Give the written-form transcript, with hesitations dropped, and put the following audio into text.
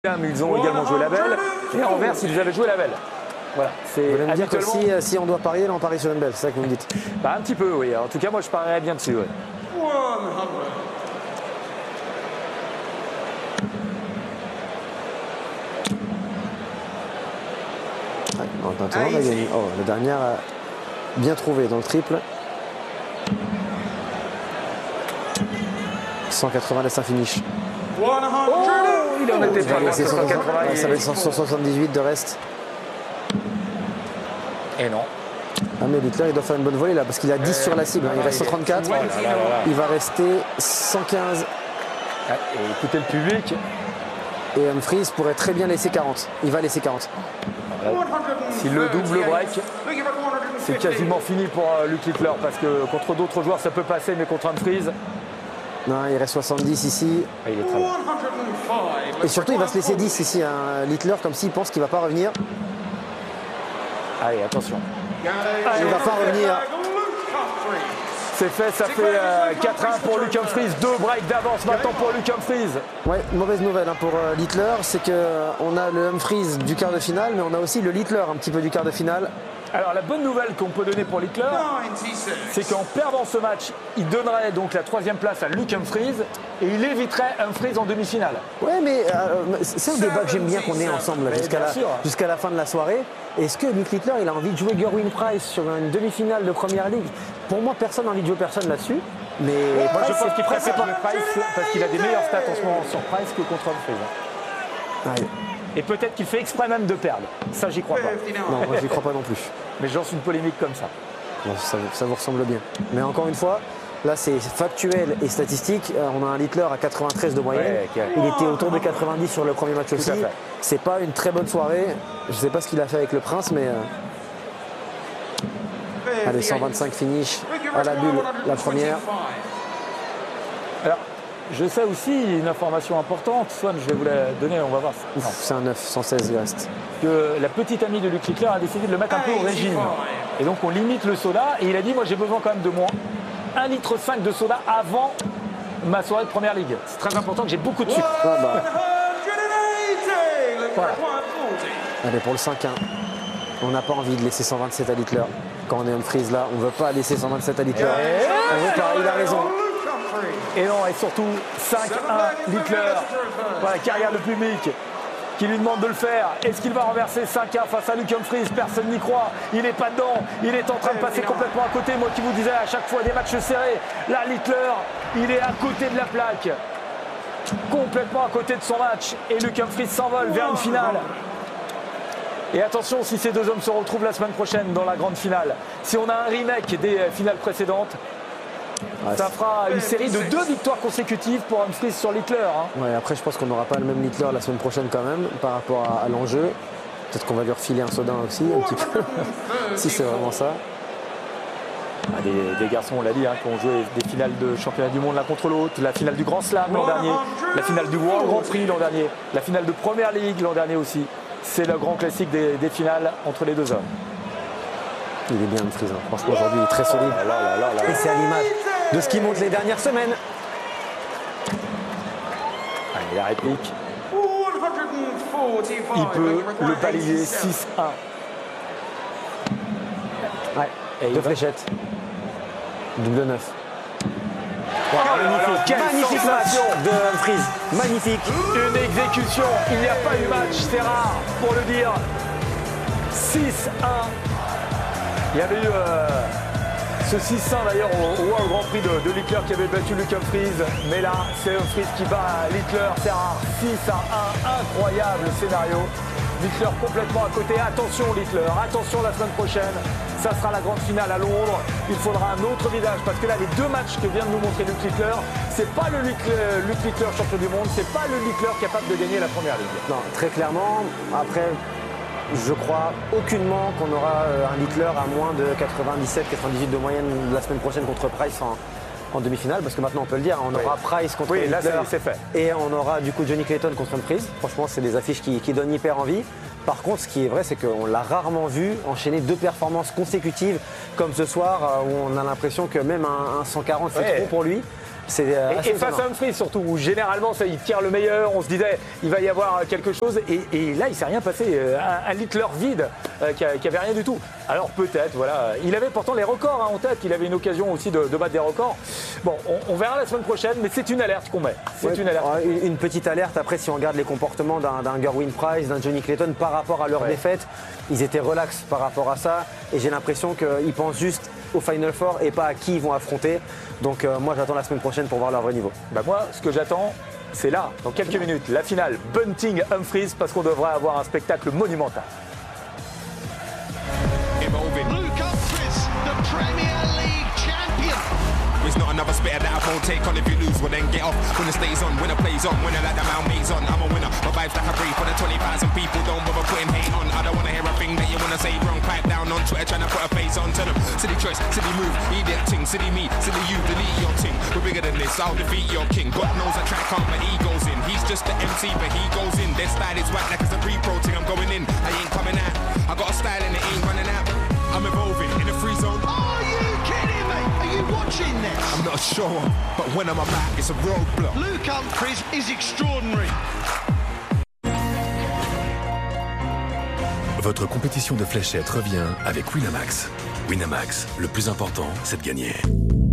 Ils ont également joué la belle, et à Anvers, ils avaient joué la belle. Voilà, vous voulez me dire que si on doit parier, là on parie sur une belle, c'est ça que vous me dites? Bah, un petit peu, oui. En tout cas, moi, je parierais bien dessus. Ouais. Maintenant, on a gagné. Oh, la dernière a bien trouvé dans le triple. 180 laisse un finish. Oh, il en était pas loin, 180, ça va être 178 de reste. Et non. Ah mais Littler il doit faire une bonne volée là parce qu'il a 10 sur la cible, il reste 134, il va rester 115. Ah, et écoutez le public. Et Humphries pourrait très bien laisser 40, il va laisser 40. S'il le double break, c'est quasiment fini pour Luke Littler parce que contre d'autres joueurs ça peut passer, mais contre Humphries... Non, il reste 70 ici. Ah, il est très bon. Et surtout il va se laisser 10 ici, hein, Littler, comme s'il pense qu'il ne va pas revenir. Allez, attention. Il ne va pas revenir. C'est fait, ça fait 4-1 pour Luke Humphries, 2 breaks d'avance maintenant pour Luke Humphries. Ouais, mauvaise nouvelle hein, pour Littler, c'est qu'on a le Humphries du quart de finale, mais on a aussi le Littler un petit peu du quart de finale. Alors la bonne nouvelle qu'on peut donner pour Littler, c'est qu'en perdant ce match, il donnerait donc la 3e place à Luke Humphries et il éviterait Humphries en demi-finale. Ouais, mais c'est un débat que j'aime bien qu'on ait ensemble jusqu'à la fin de la soirée. Est-ce que Luke Littler il a envie de jouer Gerwin Price sur une demi-finale de Première Ligue? Pour moi, personne n'a envie de jouer personne là-dessus. Mais moi, je pense qu'il préfère jouer Price parce qu'il a des meilleurs stats en ce moment sur Price que contre Humphries. Ouais. Et peut-être qu'il fait exprès même de perdre. Ça, j'y crois pas. Non, moi, j'y crois pas non plus. Mais je lance une polémique comme ça. Bon, ça vous ressemble bien. Mais encore une fois, là, c'est factuel et statistique. On a un Littler à 93 de moyenne. Ouais, il était autour de 90 sur le premier match aussi. C'est pas une très bonne soirée. Je sais pas ce qu'il a fait avec le Prince, mais... Allez, 125 finish à la bulle, la première. Alors, je sais aussi une information importante, Swan, je vais vous la donner, on va voir. C'est un 9, 116 il reste. Que la petite amie de Luke Littler a décidé de le mettre un peu au régime. Et donc on limite le soda et il a dit moi j'ai besoin quand même de moins 1,5 litre de soda avant ma soirée de Première Ligue. C'est très important que j'ai beaucoup de sucre. Ah bah. Voilà. Allez, pour le 5-1, on n'a pas envie de laisser 127 à Littler. Quand on est Humphries là, on ne veut pas laisser 127 à Littler. On veut pas, il a raison. Et non, et surtout 5-1 Littler, voilà, qui regarde le public, qui lui demande de le faire. Est-ce qu'il va renverser 5-1 face à Luke Humphries? Personne n'y croit, il n'est pas dedans, il est en train de passer complètement à côté. Moi qui vous disais à chaque fois des matchs serrés, là Littler, il est à côté de la plaque, complètement à côté de son match. Et Luke Humphries s'envole vers une finale. Et attention, si ces deux hommes se retrouvent la semaine prochaine dans la grande finale, si on a un remake des finales précédentes, ça fera une série de 2 victoires consécutives pour Humphries sur Littler. Hein. Ouais, après, je pense qu'on n'aura pas le même Littler la semaine prochaine quand même, par rapport à l'enjeu. Peut-être qu'on va lui refiler un soda aussi, un petit peu, si c'est vraiment ça. Ah, des garçons, on l'a dit, hein, qui ont joué des finales de championnat du monde l'un contre l'autre, la finale du Grand Slam l'an dernier, la finale du World Grand Prix l'an dernier, la finale de Première Ligue l'an dernier aussi. C'est le grand classique des finales entre les deux hommes. Il est bien Humphries, hein. Franchement aujourd'hui il est très solide. Et c'est à l'image de ce qui monte les dernières semaines. Allez, la réplique. Il peut le balayer 6-1. Ouais, et 2 fléchettes. Double 9. Wow, magnifique match de Humphries. Magnifique. Une exécution. Il n'y a pas eu match, c'est rare pour le dire. 6-1. Il y avait eu ce 6-1 d'ailleurs au World Grand Prix de Littler qui avait battu Luke Humphries. Mais là, c'est Humphries qui bat Littler. C'est rare. 6-1. Incroyable scénario. Littler complètement à côté. Attention Littler, attention la semaine prochaine. Ça sera la grande finale à Londres. Il faudra un autre visage parce que là, les 2 matchs que vient de nous montrer Luke Littler, c'est pas le Luke Littler champion du monde, c'est pas le Littler capable de gagner la Première Ligue. Non, très clairement. Après, je crois aucunement qu'on aura un Littler à moins de 97-98 de moyenne la semaine prochaine contre Price en demi-finale, parce que maintenant on peut le dire, on aura Price contre Littler, là c'est fait. Et on aura du coup Johnny Clayton contre Humphries. Franchement, c'est des affiches qui donnent hyper envie. Par contre, ce qui est vrai, c'est qu'on l'a rarement vu enchaîner 2 performances consécutives comme ce soir, où on a l'impression que même un 140 c'est trop pour lui. Et face à Humphries surtout, où généralement ça, il tire le meilleur, on se disait il va y avoir quelque chose, et là il s'est rien passé, un Littler vide qui avait rien du tout. Alors peut-être, voilà, il avait pourtant les records en tête, il avait une occasion aussi de battre des records. Bon, on verra la semaine prochaine, mais c'est une alerte qu'on met. C'est une alerte. Une petite alerte, après si on regarde les comportements d'un Gerwin Price, d'un Johnny Clayton par rapport à leur défaite, ils étaient relax par rapport à ça, et j'ai l'impression qu'ils pensent juste au Final Four et pas à qui ils vont affronter. Donc moi j'attends la semaine prochaine pour voir leur vrai niveau. Bah moi ce que j'attends c'est là, dans quelques minutes, la finale Bunting-Humphries, parce qu'on devrait avoir un spectacle monumental. Luke Humphries, the Premier League champion. It's not another spitter that I won't take on. If you lose, well then get off. Winner stays on, winner plays on. Winner like the Mount Maze on. I'm a winner. My vibes like a breeze for the 20,000 people. Don't bother putting hate on. I don't wanna hear a thing that you wanna say wrong. Pipe down on Twitter trying to put a face on. Tell them silly choice, silly move, idiot ting, silly me, silly you, delete your ting. We're bigger than this. I'll defeat your king. God knows I track on, but he goes in. He's just the MC, but he goes in. Their style is whack like it's a pre-pro ting. I'm going in. I ain't coming out. I got a style and it ain't running out. I'm evolving in a free zone. Are you kidding me? Are you watching this? I'm not sure, but when I'm back, it's a roadblock. Luke Humphries is extraordinary. Votre compétition de fléchettes revient avec Winamax. Winamax, le plus important, c'est de gagner.